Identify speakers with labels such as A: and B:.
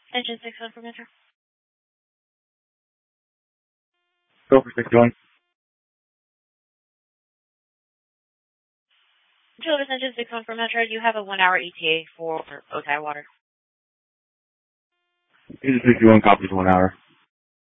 A: Engine 61 for Metro.
B: Go for 61.
A: Children's Engine 61 for Metro, you have a 1 hour ETA for Otay Water.
B: Engine 61 copies 1 hour.